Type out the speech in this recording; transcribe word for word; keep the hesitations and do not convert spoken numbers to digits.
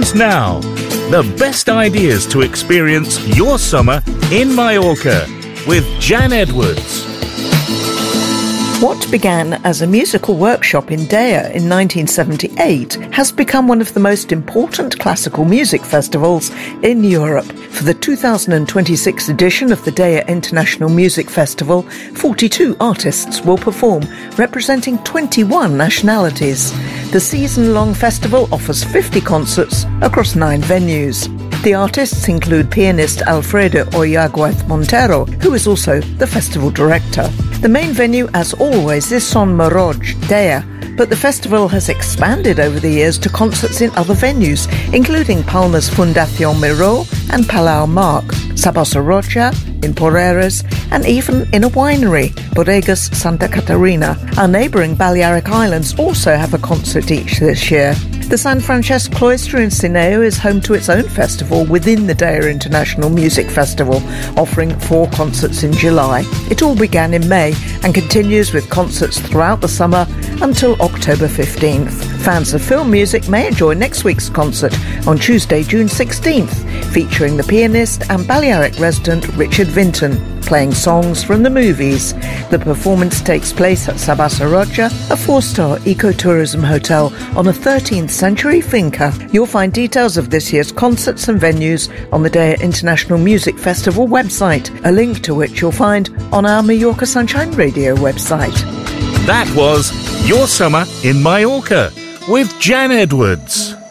And now, the best ideas to experience your summer in Mallorca with Jan Edwards. What began as a musical workshop in Dea in nineteen seventy-eight has become one of the most important classical music festivals in Europe. For the two thousand twenty-six edition of the Dea International Music Festival, forty-two artists will perform, representing twenty-one nationalities. The season-long festival offers fifty concerts across nine venues. The artists include pianist Alfredo Oyaguez Montero, who is also the festival director. The main venue, as always, is Son Moroj, Dea, but the festival has expanded over the years to concerts in other venues, including Palma's Fundación Miró and Palau Marc, Sabasa Rocha in Porreres, and even in a winery, Bodegas Santa Catarina. Our neighbouring Balearic Islands also have a concert each this year. The San Francesc Cloister in Sineu is home to its own festival within the Dea International Music Festival, offering four concerts in July. It all began in May and continues with concerts throughout the summer until October fifteenth. Fans of film music may enjoy next week's concert on Tuesday, June sixteenth, featuring the pianist and Balearic resident Richard Vinton, playing songs from the movies. The performance takes place at Sabasa Rocha, a four-star ecotourism hotel on a thirteenth century finca. You'll find details of this year's concerts and venues on the Dea International Music Festival website, a link to which you'll find on our Mallorca Sunshine Radio website. That was Your Summer in Mallorca with Jan Edwards.